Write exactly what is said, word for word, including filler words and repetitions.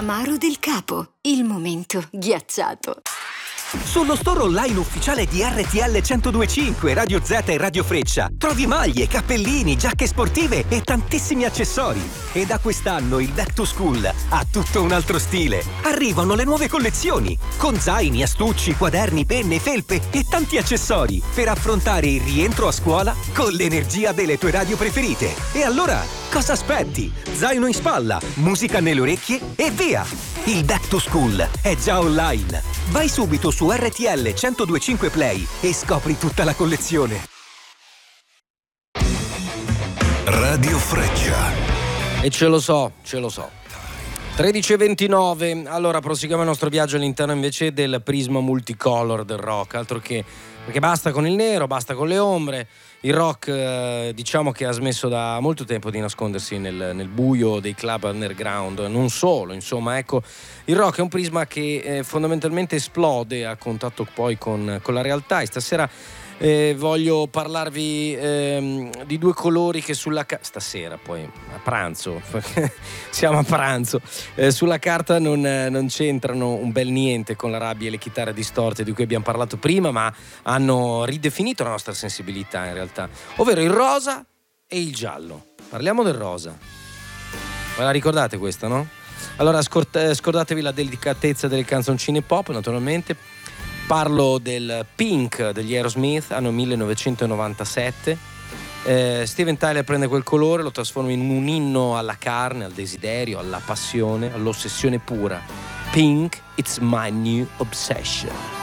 Amaro del Capo, il momento ghiacciato. Sullo store online ufficiale di R T L centodue e cinque, Radio Z e Radio Freccia trovi maglie, cappellini, giacche sportive e tantissimi accessori. E da quest'anno il Back to School ha tutto un altro stile. Arrivano le nuove collezioni con zaini, astucci, quaderni, penne, felpe e tanti accessori per affrontare il rientro a scuola con l'energia delle tue radio preferite. E allora, cosa aspetti? Zaino in spalla, musica nelle orecchie e via! Il Back to School è già online. Vai subito su R T L centodue e cinque Play e scopri tutta la collezione. Radio Freccia. E ce lo so, ce lo so. tredici e ventinove. Allora proseguiamo il nostro viaggio all'interno invece del prisma multicolor del rock, altro che, perché basta con il nero, basta con le ombre. Il rock eh, diciamo che ha smesso da molto tempo di nascondersi nel, nel buio dei club underground, non solo, insomma, ecco, il rock è un prisma che eh, fondamentalmente esplode a contatto poi con, con la realtà. E stasera eh, voglio parlarvi ehm, di due colori che sulla ca- stasera poi a pranzo siamo a pranzo eh, sulla carta non, non c'entrano un bel niente con la rabbia e le chitarre distorte di cui abbiamo parlato prima, ma hanno ridefinito la nostra sensibilità in realtà, ovvero il rosa e il giallo. Parliamo del rosa, ve la ricordate questa, no? Allora scort- scordatevi la delicatezza delle canzoncine pop, naturalmente. Parlo del Pink degli Aerosmith, anno millenovecentonovantasette. eh, Steven Tyler prende quel colore, lo trasforma in un inno alla carne, al desiderio, alla passione, all'ossessione pura. Pink, it's my new obsession.